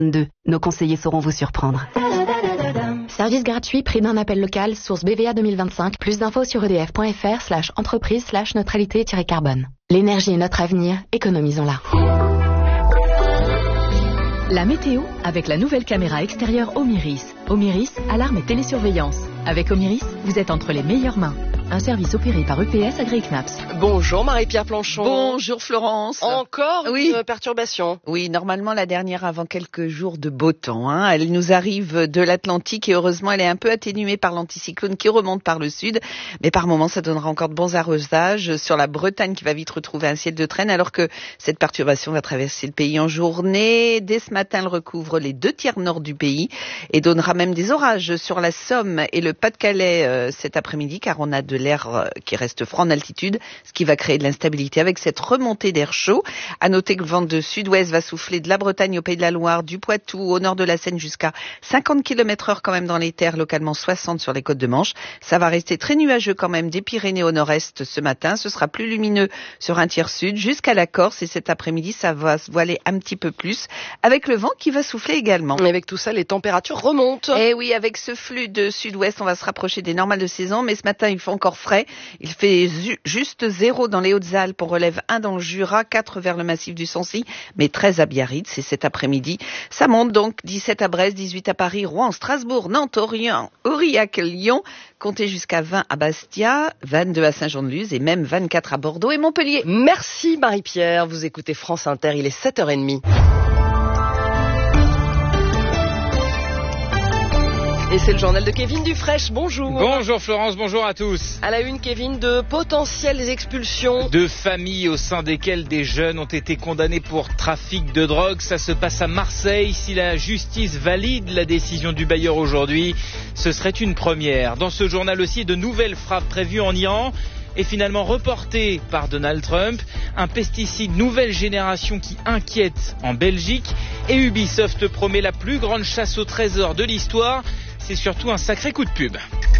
Nos conseillers sauront vous surprendre. Service gratuit, prix d'un appel local, source BVA 2025. Plus d'infos sur edf.fr/entreprise/neutralité-carbone. L'énergie est notre avenir, économisons-la. La météo avec la nouvelle caméra extérieure Omiris. Omiris, alarme et télésurveillance. Avec Omiris, vous êtes entre les meilleures mains. Un service opéré par EPS AgriKnaps. Bonjour Marie-Pierre Planchon. Bonjour Florence. Encore une perturbation. Oui, normalement la dernière avant quelques jours de beau temps. Elle nous arrive de l'Atlantique et heureusement elle est un peu atténuée par l'anticyclone qui remonte par le sud. Mais par moments ça donnera encore de bons arrosages sur la Bretagne qui va vite retrouver un ciel de traîne alors que cette perturbation va traverser le pays en journée. Dès ce matin elle recouvre les 2/3 nord du pays et donnera même des orages sur la Somme et le Pas-de-Calais cet après-midi car on a de l'air qui reste froid en altitude, ce qui va créer de l'instabilité avec cette remontée d'air chaud. À noter que le vent de sud-ouest va souffler de la Bretagne au Pays de la Loire, du Poitou, au nord de la Seine jusqu'à 50 km/h quand même dans les terres, localement 60 sur les côtes de Manche. Ça va rester très nuageux quand même des Pyrénées au nord-est ce matin. Ce sera plus lumineux sur un tiers sud jusqu'à la Corse et cet après-midi ça va se voiler un petit peu plus avec le vent qui va souffler également. Et avec tout ça, les températures remontent. Et oui, avec ce flux de sud-ouest, on va se rapprocher des normales de saison, mais ce matin il fait encore frais. Il fait juste 0 dans les Hautes-Alpes. On relève 1 dans le Jura, 4 vers le massif du Sancy, mais 13 à Biarritz. C'est cet après-midi. Ça monte donc 17 à Brest, 18 à Paris, Rouen, Strasbourg, Nantes, Aurillac, Lyon. Comptez jusqu'à 20 à Bastia, 22 à Saint-Jean-de-Luz et même 24 à Bordeaux et Montpellier. Merci Marie-Pierre. Vous écoutez France Inter, il est 7h30. Et c'est le journal de Kevin Dufresne. Bonjour. Bonjour Florence, bonjour à tous. À la une, Kevin, de potentielles expulsions. De familles au sein desquelles des jeunes ont été condamnés pour trafic de drogue. Ça se passe à Marseille. Si la justice valide la décision du bailleur aujourd'hui, ce serait une première. Dans ce journal aussi, de nouvelles frappes prévues en Iran et finalement reportées par Donald Trump. Un pesticide nouvelle génération qui inquiète en Belgique. Et Ubisoft promet la plus grande chasse au trésor de l'histoire. C'est surtout un sacré coup de pub.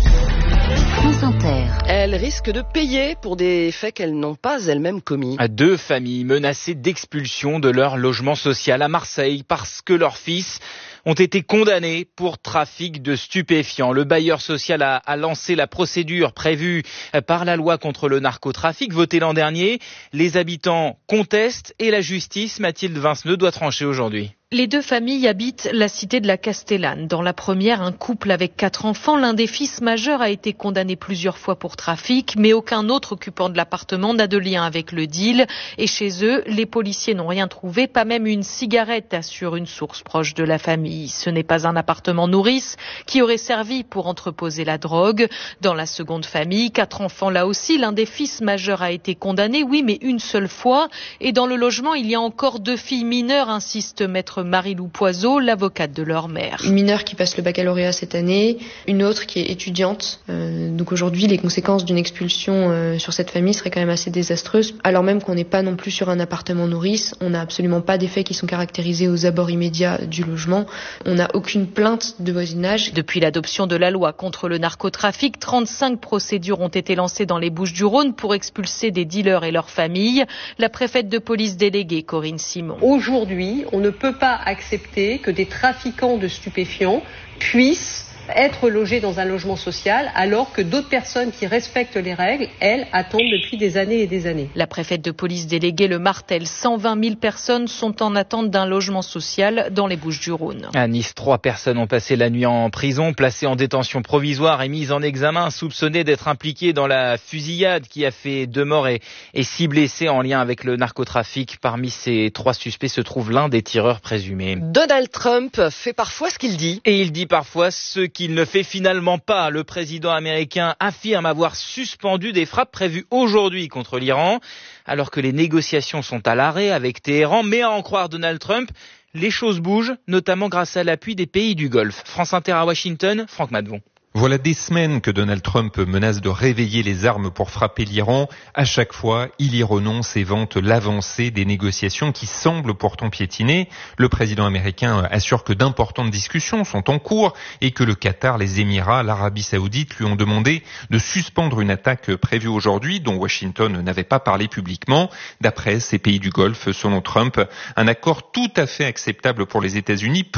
France Inter. Elles risquent de payer pour des faits qu'elles n'ont pas elles-mêmes commis. 2 familles menacées d'expulsion de leur logement social à Marseille parce que leurs fils ont été condamnés pour trafic de stupéfiants. Le bailleur social a lancé la procédure prévue par la loi contre le narcotrafic votée l'an dernier. Les habitants contestent et la justice, Mathilde Vinceneux, doit trancher aujourd'hui. Les 2 familles habitent la cité de la Castellane. Dans la première, un couple avec 4 enfants. L'un des fils majeurs a été condamné plusieurs fois pour trafic, mais aucun autre occupant de l'appartement n'a de lien avec le deal. Et chez eux, les policiers n'ont rien trouvé, pas même une cigarette, assure une source proche de la famille. Ce n'est pas un appartement nourrice qui aurait servi pour entreposer la drogue. Dans la seconde famille, 4 enfants là aussi. L'un des fils majeurs a été condamné, oui, mais une seule fois. Et dans le logement, il y a encore 2 filles mineures, insiste maître Marie-Lou Poiseau, l'avocate de leur mère. Une mineure qui passe le baccalauréat cette année, une autre qui est étudiante. Donc aujourd'hui, les conséquences d'une expulsion sur cette famille seraient quand même assez désastreuses. Alors même qu'on n'est pas non plus sur un appartement nourrice, on n'a absolument pas des faits qui sont caractérisés aux abords immédiats du logement. On n'a aucune plainte de voisinage. Depuis l'adoption de la loi contre le narcotrafic, 35 procédures ont été lancées dans les Bouches-du-Rhône pour expulser des dealers et leurs familles. La préfète de police déléguée, Corinne Simon. Aujourd'hui, on ne peut pas accepter que des trafiquants de stupéfiants puissent être logés dans un logement social alors que d'autres personnes qui respectent les règles, elles, attendent depuis des années et des années. La préfète de police déléguée le martèle, 120 000 personnes sont en attente d'un logement social dans les Bouches-du-Rhône. À Nice, 3 personnes ont passé la nuit en prison, placées en détention provisoire et mises en examen, soupçonnées d'être impliquées dans la fusillade qui a fait 2 morts et 6 blessés en lien avec le narcotrafic. Parmi ces 3 suspects se trouve l'un des tireurs présumés. Donald Trump fait parfois ce qu'il dit. Et il dit parfois ce qu'il ne fait finalement pas. Le président américain affirme avoir suspendu des frappes prévues aujourd'hui contre l'Iran, alors que les négociations sont à l'arrêt avec Téhéran. Mais à en croire Donald Trump, les choses bougent, notamment grâce à l'appui des pays du Golfe. France Inter à Washington, Franck Madvon. Voilà des semaines que Donald Trump menace de réveiller les armes pour frapper l'Iran. À chaque fois, il y renonce et vante l'avancée des négociations qui semblent pourtant piétiner. Le président américain assure que d'importantes discussions sont en cours et que le Qatar, les Émirats, l'Arabie Saoudite lui ont demandé de suspendre une attaque prévue aujourd'hui dont Washington n'avait pas parlé publiquement. D'après ces pays du Golfe, selon Trump, un accord tout à fait acceptable pour les États-Unis